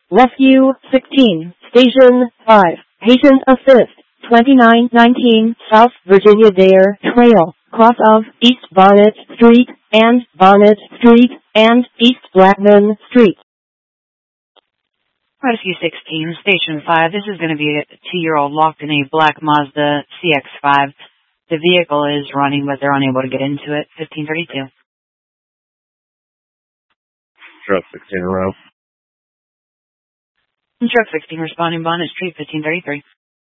Rescue 16, Station 5, Patient Assist, 2919 South Virginia Dare Trail, cross of East Barnett Street and Barnett Street and East Blackman Street. Rescue 16, Station 5. This is going to be a 2-year-old locked in a black Mazda CX-5. The vehicle is running, but they're unable to get into it. 1532. Truck 16 in a row. Truck 16 responding, Bonnet Street, 1533.